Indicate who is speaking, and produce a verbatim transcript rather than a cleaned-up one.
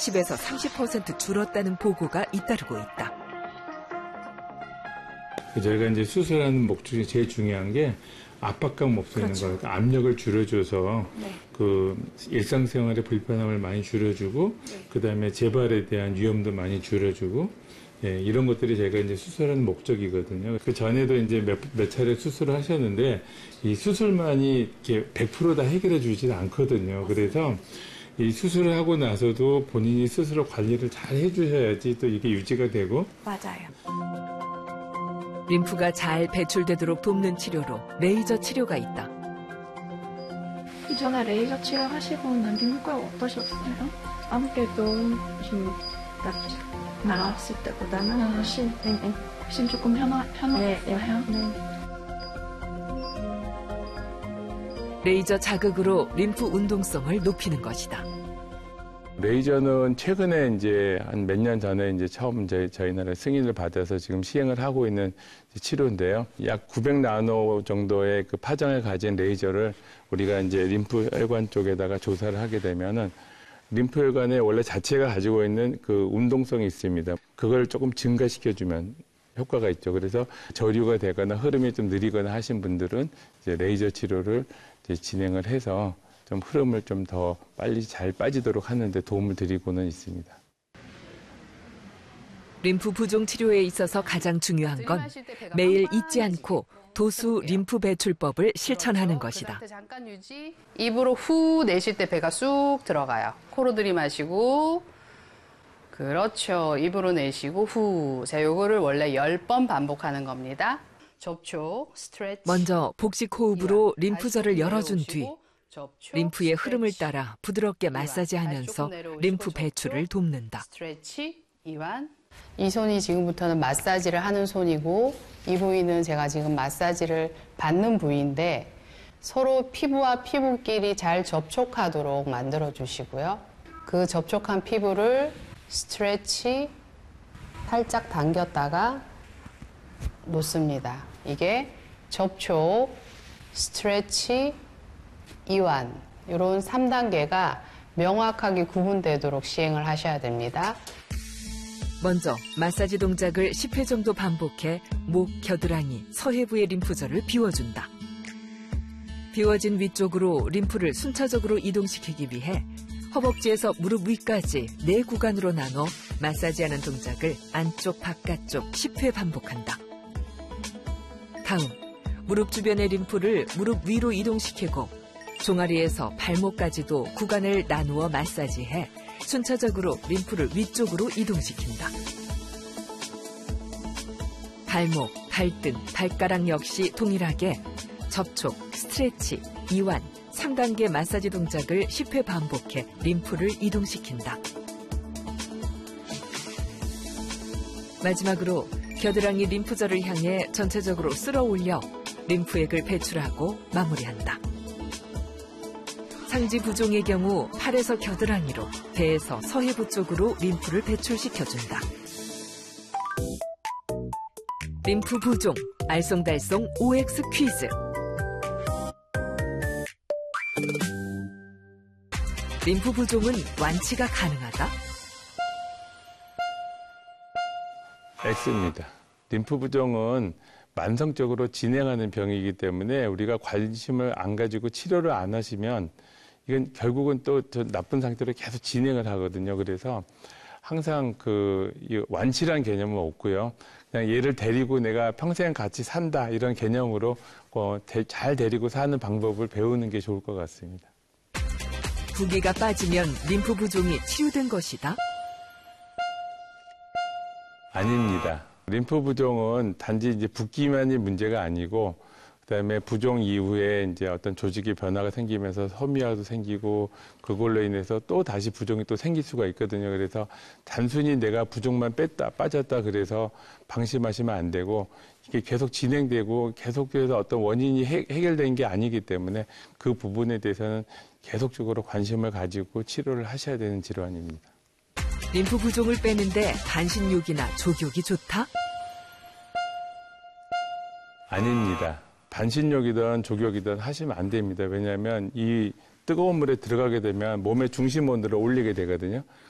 Speaker 1: 십에서 삼십 퍼센트 줄었다는 보고가 잇따르고 있다.
Speaker 2: 저희가 이제 수술하는 목적이 제일 중요한 게 압박감 없애는
Speaker 3: 그렇죠.
Speaker 2: 거, 그러니까 압력을 줄여줘서
Speaker 3: 네.
Speaker 2: 그 일상생활의 불편함을 많이 줄여주고,
Speaker 3: 네.
Speaker 2: 그 다음에 재발에 대한 위험도 많이 줄여주고, 예, 이런 것들이 제가 이제 수술하는 목적이거든요. 그 전에도 이제 몇, 몇 차례 수술을 하셨는데, 이 수술만이 이렇게 백 퍼센트 다 해결해 주진 않거든요. 그래서 이 수술을 하고 나서도 본인이 스스로 관리를 잘 해주셔야지 또 이게 유지가 되고.
Speaker 3: 맞아요.
Speaker 1: 림프가 잘 배출되도록 돕는 치료로 레이저 치료가 있다.
Speaker 3: 이전에 레이저 치료하시고는 림프가 어떠셨어요? 아무래도 좀 나왔을 때보다는 훨씬, 네, 네. 훨씬 조금 편하, 편했어요. 네,
Speaker 1: 네. 레이저 자극으로 림프 운동성을 높이는 것이다.
Speaker 2: 레이저는 최근에 이제 한 몇 년 전에 이제 처음 이제 저희 나라 승인을 받아서 지금 시행을 하고 있는 치료인데요. 약 구백 나노 정도의 그 파장을 가진 레이저를 우리가 이제 림프 혈관 쪽에다가 조사를 하게 되면은 림프 혈관에 원래 자체가 가지고 있는 그 운동성이 있습니다. 그걸 조금 증가시켜주면 효과가 있죠. 그래서 저류가 되거나 흐름이 좀 느리거나 하신 분들은 이제 레이저 치료를 이제 진행을 해서 좀 흐름을 좀 더 빨리 잘 빠지도록 하는 데 도움을 드리고는 있습니다.
Speaker 1: 림프 부종 치료에 있어서 가장 중요한 건 매일 잊지 않고 도수 림프 배출법을 실천하는 것이다.
Speaker 4: 잠깐 유지. 입으로 후 내쉴 때 배가 쑥 들어가요. 코로 들이마시고, 그렇죠. 입으로 내쉬고 후. 자, 요거를 원래 열 번 반복하는 겁니다. 접촉, 스트레치.
Speaker 1: 먼저 복식 호흡으로 림프절을 열어준 뒤 림프의 흐름을 따라 부드럽게 마사지하면서 림프 배출을 돕는다.
Speaker 4: 스트레치, 이완. 이 손이 지금부터는 마사지를 하는 손이고, 이 부위는 제가 지금 마사지를 받는 부위인데 서로 피부와 피부끼리 잘 접촉하도록 만들어 주시고요. 그 접촉한 피부를 스트레치 살짝 당겼다가 놓습니다. 이게 접촉, 스트레치, 이완, 이런 삼 단계가 명확하게 구분되도록 시행을 하셔야 됩니다.
Speaker 1: 먼저 마사지 동작을 십 회 정도 반복해 목, 겨드랑이, 서해부의 림프절을 비워준다. 비워진 위쪽으로 림프를 순차적으로 이동시키기 위해 허벅지에서 무릎 위까지 네 구간으로 나눠 마사지하는 동작을 안쪽, 바깥쪽 십 회 반복한다. 다음, 무릎 주변의 림프를 무릎 위로 이동시키고 종아리에서 발목까지도 구간을 나누어 마사지해 순차적으로 림프를 위쪽으로 이동시킨다. 발목, 발등, 발가락 역시 동일하게 접촉, 스트레치, 이완, 삼 단계 마사지 동작을 십 회 반복해 림프를 이동시킨다. 마지막으로 겨드랑이 림프절을 향해 전체적으로 쓸어 올려 림프액을 배출하고 마무리한다. 상지 부종의 경우 팔에서 겨드랑이로, 배에서 서해부 쪽으로 림프를 배출시켜준다. 림프 부종, 알쏭달쏭 오엑스 퀴즈. 림프 부종은 완치가 가능하다?
Speaker 2: X입니다. 림프 부종은 만성적으로 진행하는 병이기 때문에 우리가 관심을 안 가지고 치료를 안 하시면 이건 결국은 또 나쁜 상태로 계속 진행을 하거든요. 그래서 항상 그 완치란 개념은 없고요. 그냥 얘를 데리고 내가 평생 같이 산다 이런 개념으로 어, 잘 데리고 사는 방법을 배우는 게 좋을 것 같습니다.
Speaker 1: 부기가 빠지면 림프 부종이 치유된 것이다?
Speaker 2: 아닙니다. 림프 부종은 단지 이제 붓기만이 문제가 아니고 그다음에 부종 이후에 이제 어떤 조직의 변화가 생기면서 섬유화도 생기고 그걸로 인해서 또 다시 부종이 또 생길 수가 있거든요. 그래서 단순히 내가 부종만 뺐다 빠졌다 그래서 방심하시면 안 되고 이게 계속 진행되고 계속해서 어떤 원인이 해, 해결된 게 아니기 때문에 그 부분에 대해서는 계속적으로 관심을 가지고 치료를 하셔야 되는 질환입니다.
Speaker 1: 림프 부종을 빼는데 반신욕이나 족욕이 좋다?
Speaker 2: 아닙니다. 반신욕이든 족욕이든 하시면 안 됩니다. 왜냐하면 이 뜨거운 물에 들어가게 되면 몸의 중심 온도를 올리게 되거든요.